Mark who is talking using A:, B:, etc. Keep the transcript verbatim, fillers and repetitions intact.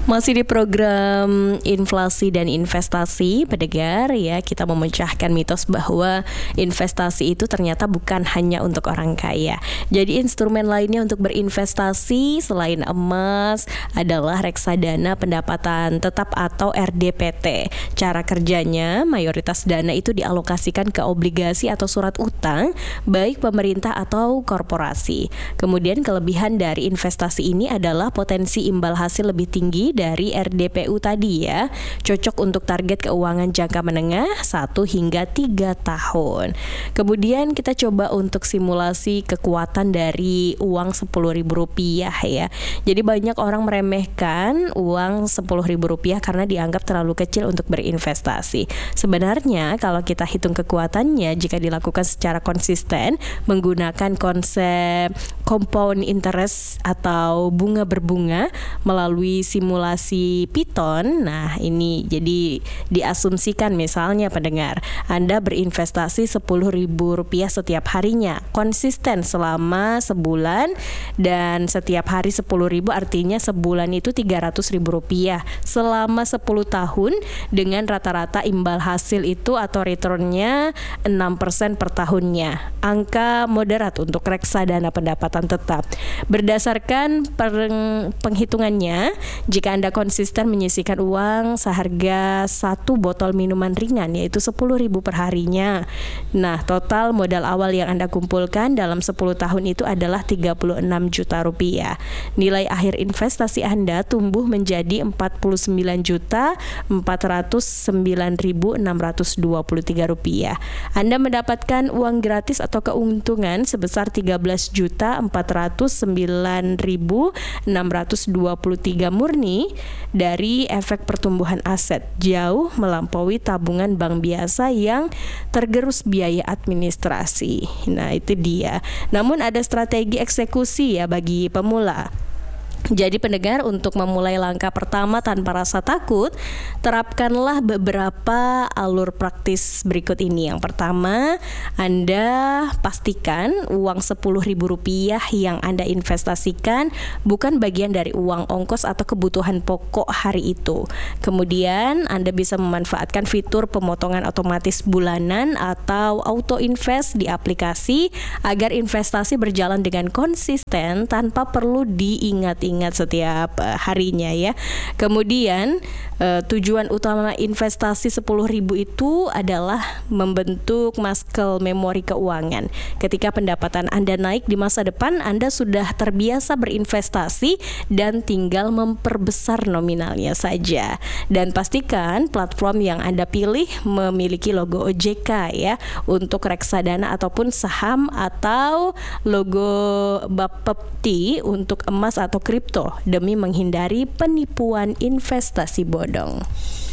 A: Masih di program inflasi dan investasi, pendengar ya, kita memecahkan mitos bahwa investasi itu ternyata bukan hanya untuk orang kaya. Jadi instrumen lainnya untuk berinvestasi selain emas adalah reksadana pendapatan tetap atau R D P T. Cara kerjanya, mayoritas dana itu dialokasikan ke obligasi atau surat utang, baik pemerintah atau korporasi. Kemudian kelebihan dari investasi ini adalah potensi imbal hasil lebih tinggi dari R D P U tadi ya. Cocok untuk target keuangan jangka menengah satu hingga tiga tahun. Kemudian kita coba untuk simulasi kekuatan dari uang sepuluh ribu rupiah ya. Jadi banyak orang meremehkan uang sepuluh ribu rupiah karena dianggap terlalu kecil untuk berinvestasi. Sebenarnya kalau kita hitung kekuatannya jika dilakukan secara konsisten menggunakan konsep compound interest atau bunga berbunga melalui simulasi Python. Nah, ini jadi diasumsikan misalnya pendengar, Anda berinvestasi sepuluh ribu rupiah setiap harinya, konsisten selama sebulan, dan setiap hari sepuluh ribu artinya sebulan itu tiga ratus ribu rupiah selama sepuluh tahun dengan rata-rata imbal hasil itu atau returnnya enam persen per tahunnya. Angka moderat untuk reksadana pendapatan tetap. Berdasarkan peng- penghitungannya, jika Anda konsisten menyisihkan uang seharga satu botol minuman ringan yaitu sepuluh ribu per harinya. Nah, total modal awal yang Anda kumpulkan dalam sepuluh tahun itu adalah tiga puluh enam juta rupiah. Nilai akhir investasi Anda tumbuh menjadi empat puluh sembilan juta empat ratus sembilan ribu enam ratus dua puluh tiga rupiah. Anda mendapatkan uang gratis atau keuntungan sebesar tiga belas juta empat ratus sembilan ribu enam ratus dua puluh tiga murni dari efek pertumbuhan aset, jauh melampaui tabungan bank biasa yang tergerus biaya administrasi. Nah, itu dia. Namun ada strategi eksekusi ya bagi pemula. Jadi pendengar, untuk memulai langkah pertama tanpa rasa takut, terapkanlah beberapa alur praktis berikut ini. Yang pertama, Anda pastikan uang sepuluh ribu rupiah yang Anda investasikan bukan bagian dari uang ongkos atau kebutuhan pokok hari itu. Kemudian Anda bisa memanfaatkan fitur pemotongan otomatis bulanan atau auto invest di aplikasi agar investasi berjalan dengan konsisten tanpa perlu diingat-ingat ingat setiap uh, harinya ya. Kemudian uh, tujuan utama investasi sepuluh ribu itu adalah membentuk muscle memori keuangan. Ketika pendapatan Anda naik di masa depan, Anda sudah terbiasa berinvestasi dan tinggal memperbesar nominalnya saja. Dan pastikan platform yang Anda pilih memiliki logo O J K ya untuk reksadana ataupun saham, atau logo Bapepti untuk emas atau kripto demi menghindari penipuan investasi bodong.